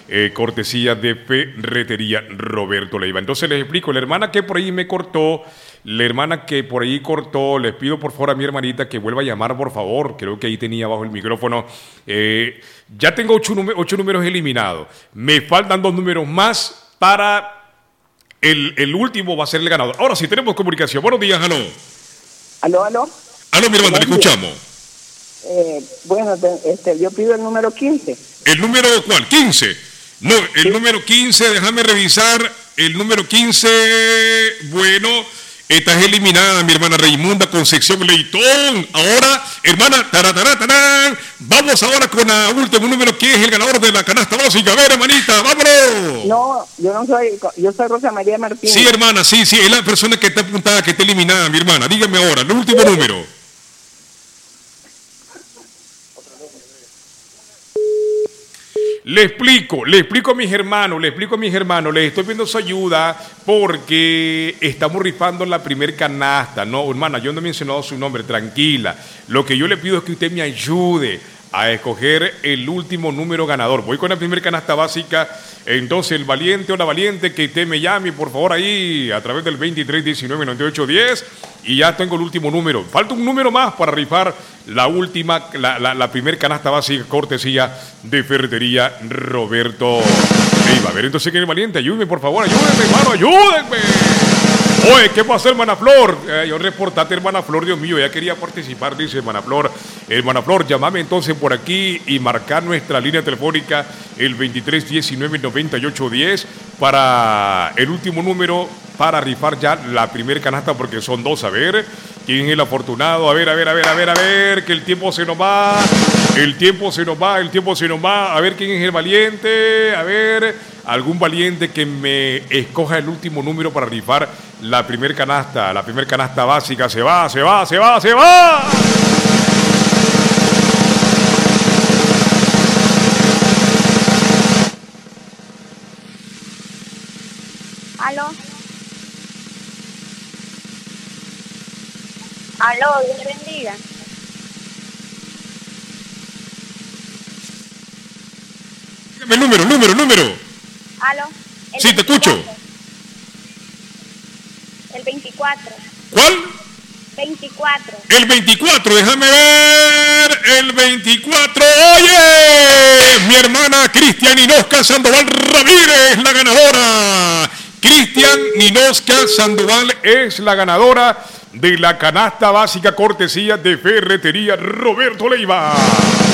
cortesía de Ferretería Roberto Leiva. Entonces les explico, la hermana que por ahí me cortó, les pido por favor a mi hermanita que vuelva a llamar, por favor. Creo que ahí tenía abajo el micrófono. Ya tengo 8 números eliminados. Me faltan 2 números más para el último, va a ser el ganador. Ahora sí, tenemos comunicación. Buenos días, aló. Aló. Aló, mi hermana, le escuchamos. Bueno, yo pido el número 15. ¿El número cuál? 15. No, el número 15, déjame revisar. El número 15, bueno, estás eliminada, mi hermana Raimunda Concepción Leitón. Ahora, hermana, tarán. Vamos ahora con el último número, que es el ganador de la canasta básica. A ver, hermanita, vámonos. No, yo soy Rosa María Martínez. Sí, hermana, sí, es la persona que está apuntada, que está eliminada, mi hermana. Dígame ahora, el último número. Le explico a mis hermanos, les estoy pidiendo su ayuda porque estamos rifando la primer canasta. No, hermana, yo no he mencionado su nombre, tranquila. Lo que yo le pido es que usted me ayude a escoger el último número ganador. Voy con la primer canasta básica. Entonces, el valiente o la valiente que usted me llame, por favor, ahí a través del 23199810, y ya tengo el último número. Falta un número más para rifar la primer canasta básica, cortesía de Ferretería Roberto Leiva. A ver, entonces, ¿quién es el valiente? Ayúdenme, por favor, ayúdenme, hermano, ayúdenme. Oye, ¿qué pasó, hermana Flor? Yo reportate, hermana Flor, Dios mío, ya quería participar, dice hermana Flor. Hermana Flor, llámame entonces por aquí y marcar nuestra línea telefónica, el 23199810, para el último número, para rifar ya la primer canasta, porque son 2. A ver, ¿quién es el afortunado? A ver, que el tiempo se nos va. A ver, ¿quién es el valiente? A ver, algún valiente que me escoja el último número para rifar la primer canasta básica. Se va. Aló, Dios le bendiga. Dígame el número. Aló. Sí, te escucho. El 24. ¿Cuál? 24. El 24, déjame ver. El 24. Oye, mi hermana Cristian Ninosca Sandoval Ramírez, la ganadora. Cristian Ninosca Sandoval es la ganadora de la canasta básica, cortesía de Ferretería Roberto Leiva.